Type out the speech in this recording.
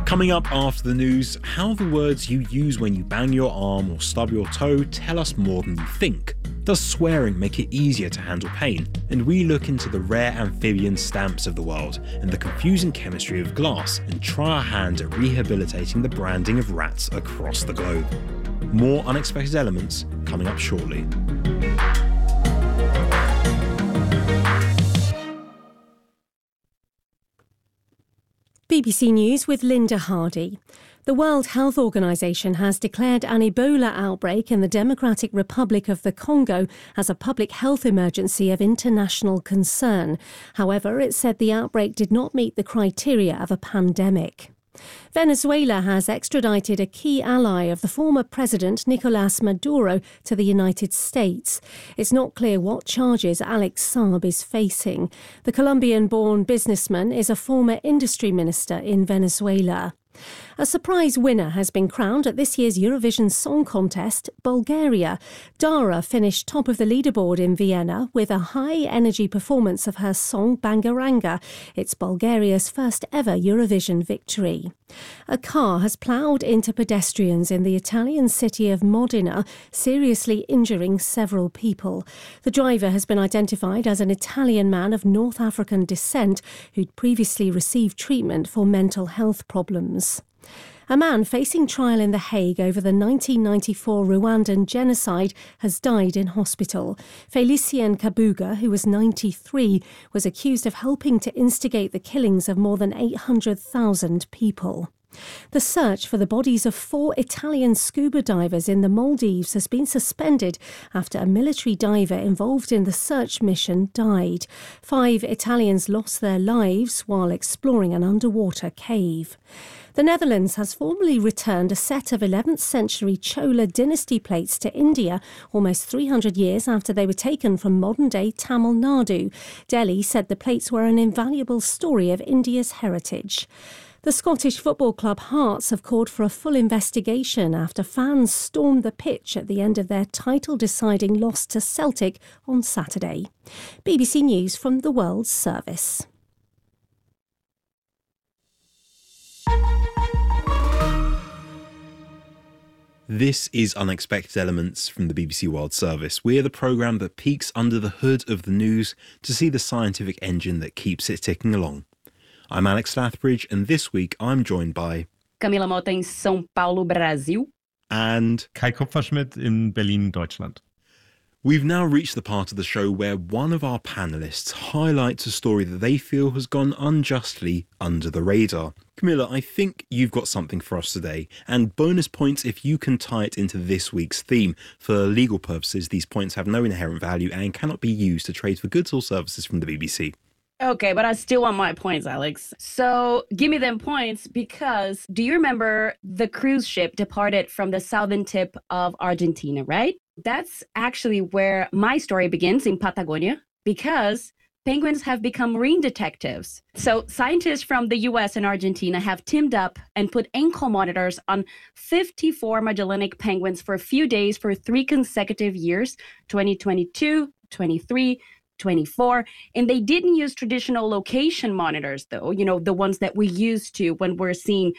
Coming up after the news, how the words you use when you bang your arm or stub your toe tell us more than you think. Does swearing make it easier to handle pain? And we look into the rare amphibian stamps of the world and the confusing chemistry of glass and try our hand at rehabilitating the branding of rats across the globe. More unexpected elements coming up shortly. BBC News with Linda Hardy. The World Health Organization has declared an Ebola outbreak in the Democratic Republic of the Congo as a public health emergency of international concern. However, it said the outbreak did not meet the criteria of a pandemic. Venezuela has extradited a key ally of the former president Nicolás Maduro to the United States. It's not clear what charges Alex Saab is facing. The Colombian-born businessman is a former industry minister in Venezuela. A surprise winner has been crowned at this year's Eurovision Song Contest, Bulgaria. Dara finished top of the leaderboard in Vienna with a high-energy performance of her song Bangaranga. It's Bulgaria's first ever Eurovision victory. A car has ploughed into pedestrians in the Italian city of Modena, seriously injuring several people. The driver has been identified as an Italian man of North African descent who'd previously received treatment for mental health problems. A man facing trial in The Hague over the 1994 Rwandan genocide has died in hospital. Felicien Kabuga, who was 93, was accused of helping to instigate the killings of more than 800,000 people. The search for the bodies of 4 Italian scuba divers in the Maldives has been suspended after a military diver involved in the search mission died. 5 Italians lost their lives while exploring an underwater cave. The Netherlands has formally returned a set of 11th century Chola dynasty plates to India, almost 300 years after they were taken from modern-day Tamil Nadu. Delhi said the plates were an invaluable story of India's heritage. The Scottish football club Hearts have called for a full investigation after fans stormed the pitch at the end of their title-deciding loss to Celtic on Saturday. BBC News from the World Service. This is Unexpected Elements from the BBC World Service. We are the programme that peeks under the hood of the news to see the scientific engine that keeps it ticking along. I'm Alex Lathbridge, and this week I'm joined by Camila Mota in São Paulo, Brasil. And Kai Kupferschmidt in Berlin, Deutschland. We've now reached the part of the show where one of our panellists highlights a story that they feel has gone unjustly under the radar. Camilla, I think you've got something for us today, and bonus points if you can tie it into this week's theme. For legal purposes, these points have no inherent value and cannot be used to trade for goods or services from the BBC. Okay, but I still want my points, Alex. So give me them points because do you remember the cruise ship departed from the southern tip of Argentina, right? That's actually where my story begins in Patagonia because penguins have become marine detectives. So scientists from the US and Argentina have teamed up and put ankle monitors on 54 Magellanic penguins for a few days for 3 consecutive years, 2022, 23, 24, and they didn't use traditional location monitors though, the ones that we used to when we're seeing